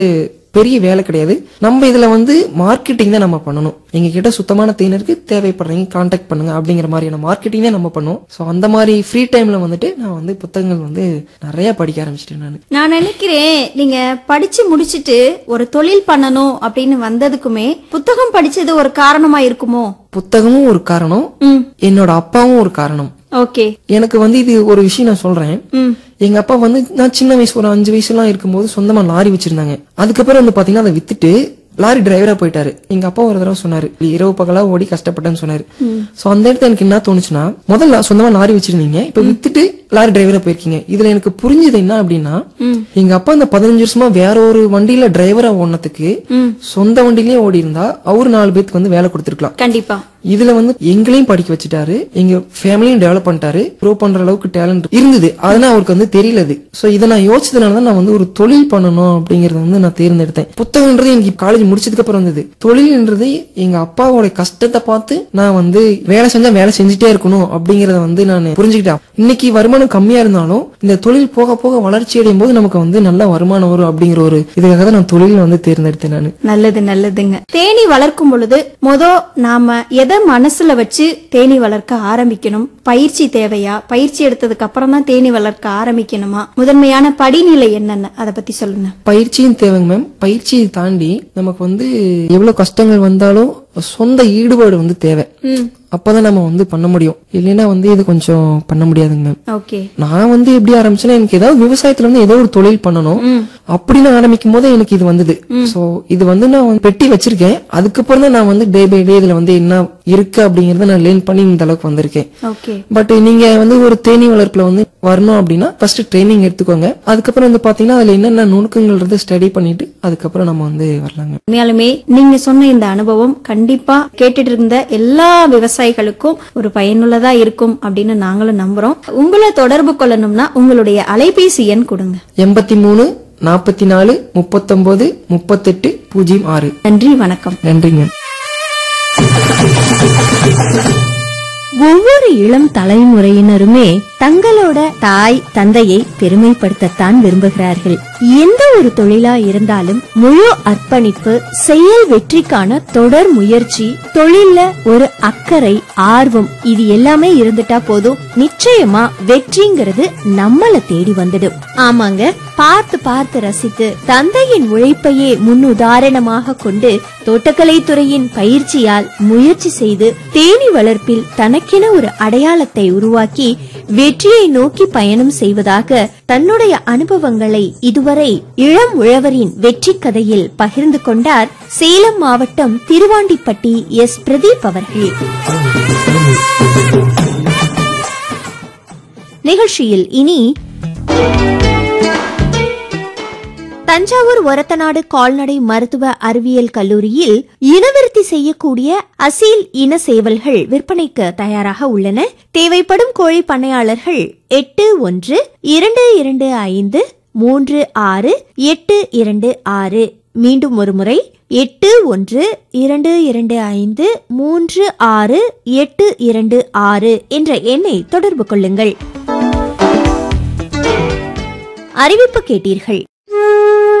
பெரிய வேலை கிடையாது. நம்ம இதுல மார்க்கெட்டிங் தான் நம்ம பண்ணணும். எங்க கிட்ட சுத்தமான தேனருக்கு தேவைப்படுறீங்க கான்டாக்ட் பண்ணுங்க அப்படிங்கிற மாதிரியான மார்க்கெட்டிங் தான் நம்ம பண்ணுவோம். சோ அந்த மாதிரி ஃப்ரீ டைம்ல நான் புத்தகங்கள் நிறைய படிக்க ஆரம்பிச்சிட்டேன். நான் நினைக்கிறேன் நீங்க படிச்சு முடிச்சிட்டு ஒரு தொழில் பண்ணணும் அப்படின்னு வந்ததுக்குமே புத்தகம் படிச்சது ஒரு காரணமா இருக்குமோ? புத்தகமும் ஒரு காரணம், என்னோட அப்பாவும் ஒரு காரணம். ஓகே. எனக்கு இது ஒரு விஷயம் நான் சொல்றேன். எங்க அப்பா நான் சின்ன வயசு ஒரு 5 வயசுலாம் இருக்கும்போது சொந்தமா லாரி வச்சிருந்தாங்க. அதுக்கப்புறம் பாத்தீங்கன்னா அதை வித்துட்டு லாரி டிரைவரா போயிட்டாரு. எங்க அப்பா ஒரு தடவை சொன்னாரு, இரவு பகலா ஓடி கஷ்டப்பட்டேன்னு சொன்னாரு. சோ அந்த இடத்துல எனக்கு என்ன தோணுச்சுன்னா, முதல்ல சொந்தமா லாரி வச்சிருந்தீங்க, இப்ப வித்துட்டு லாரி டிரைவரா போயிருக்கீங்க. இதுல எனக்கு புரிஞ்சது என்ன அப்படின்னா, எங்க அப்பா இந்த 15 வருஷமா வேற ஒரு வண்டியில டிரைவரா ஓடுனதுக்கு சொந்த வண்டியிலேயே ஓடி இருந்தா அவரு 4 பேருக்கு வேலை கொடுத்திருக்கலாம். கண்டிப்பா. இதுல எங்களையும் படிக்க வச்சுட்டாரு, எங்க ஃபேமிலியும் டெவலப் பண்ணிட்டாரு, ப்ரூவ் பண்ற அளவுக்கு டேலண்ட் இருந்தது. அதனால அவருக்கு தெரியல. சோ இதை நான் யோசிச்சதுனாலதான் நான் ஒரு தொழில் பண்ணணும் அப்படிங்கறத நான் தேர்ந்தெடுத்தேன். புத்தகம்ன்றது எனக்கு காலேஜ் முடிச்சதுக்கு அப்புறம் வந்தது. தொழில்ன்றது எங்க அப்பாவோட கஷ்டத்தை பார்த்து நான் வேலை செஞ்சா வேலை செஞ்சுட்டே இருக்கணும் அப்படிங்கறத நான் புரிஞ்சுக்கிட்டேன். இன்னைக்கு வருமானம் கம்மியா இருந்தாலும் இந்த தொழில் போக போக வளர்ச்சி அடையும் போது நமக்கு நல்ல வருமானம் வரும் அப்படிங்கிற ஒரு இதுக்காக தான் நான் தொழில் தேர்ந்தெடுத்தேன். நான் நல்லதுங்க. தேனி வளர்க்கும் பொழுது நாம எதை மனசுல வச்சு தேனி வளர்க்க ஆரம்பிக்கணும்? பயிற்சி தேவையா? பயிற்சி எடுத்ததுக்கு அப்புறம் தான் தேனி வளர்க்க ஆரம்பிக்கணுமா? முதன்மையான படிநிலை என்னன்னு அதை பத்தி சொல்லுங்க. பயிற்சியும் தேவைங்க மேம். பயிற்சியை தாண்டி நமக்கு எவ்வளவு கஷ்டங்கள் வந்தாலும் சொந்த ஈடுபாடு தேவை. அப்பதான் நம்ம பண்ண முடியும். இல்லைன்னா இது கொஞ்சம் பண்ண முடியாதுங்க மேம். ஓகே. நான் எப்படி ஆரம்பிச்சேன்னா, எனக்கு ஏதாவது விவசாயத்துல ஏதோ ஒரு தொழில் பண்ணணும் அப்படின்னு ஆரம்பிக்கும் போது எனக்கு இது வந்தது. சோ இது நான் பெட்டி வச்சிருக்கேன். அதுக்கப்புறம் தான் நான் டே பை டே இதுல என்ன இருக்கு அப்படிங்கறத நான் லேர்ன் பண்ணி இந்த அளவுக்கு வந்திருக்கேன். பட் நீங்க ஒரு தேனீ வளர்ப்புல வரணும் அப்படின்னா ஃபர்ஸ்ட் ட்ரைனிங் எடுத்துக்கோங்க. அதுக்கப்புறம் பாத்தீங்கன்னா அதுல என்னென்ன நுணுக்கங்கள் ஸ்டடி பண்ணிட்டு அதுக்கப்புறம் நம்ம வரலாங்க. உண்மையாலுமே நீங்க சொன்ன இந்த அனுபவம் கண்டிப்பா கேட்டுட்டு இருந்த எல்லா விவசாயிகளுக்கும் ஒரு பயனுள்ளதா இருக்கும் அப்படின்னு நாங்களும் நம்புறோம். உங்களை தொடர்பு கொள்ளணும்னா உங்களுடைய அலைபேசி எண் கொடுங்க. 83 44 39 38 06. நன்றி, வணக்கம். நன்றிங்க. ஒவ்வொரு இளம் தலைமுறையினருமே தங்களோட தாய் தந்தையை பெருமைப்படுத்தத்தான் விரும்புகிறார்கள். எந்த ஒரு தொழிலா இருந்தாலும் முழு அர்ப்பணிப்பு, செயல் வெற்றிக்கான தொடர் முயற்சி, தொழில்ல ஒரு அக்கறை, ஆர்வம், இது எல்லாமே இருந்துட்டா போதும், நிச்சயமா வெற்றிங்கிறது நம்மள தேடி வந்துடும். ஆமாங்க, பார்த்து பார்த்து ரசித்து தந்தையின் உழைப்பையே முன்னுதாரணமாக கொண்டு தோட்டக்கலை துறையின் பயிற்சியால் முயற்சி செய்து தேனீ வளர்ப்பில் தனக்கென ஒரு அடையாளத்தை உருவாக்கி வெற்றியை நோக்கி பயணம் செய்வதாக தன்னுடைய அனுபவங்களை இதுவரை இளம் உழவரின் வெற்றி கதையில் பகிர்ந்து கொண்டார் சேலம் மாவட்டம் திருவாண்டிப்பட்டி எஸ். பிரதீப் அவர்கள். நிகழ்ச்சியில் இனி தஞ்சாவூர் ஒரத்தநாடு கால்நடை மருத்துவ அறிவியல் கல்லூரியில் இனவிருத்தி செய்யக்கூடிய அசீல் இன சேவல்கள் விற்பனைக்கு தயாராக உள்ளன. தேவைப்படும் கோழி பண்ணையாளர்கள் 8122536826. மீண்டும் ஒருமுறை 8122536826 என்ற எண்ணை தொடர்பு கொள்ளுங்கள். அறிவிப்பு கேட்டீர்கள்.